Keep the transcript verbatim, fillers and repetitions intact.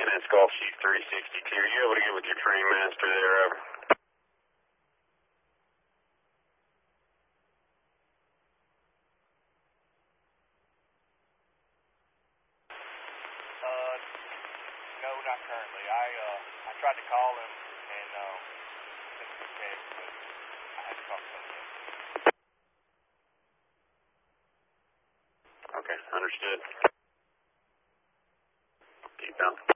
Lance Golf Chief three sixty-two. Are you able to get with your training master there, over? Uh, no, not currently. I, uh, I tried to call him and, uh, sent him a text, but I had to talk to him. Okay, understood. Keep out.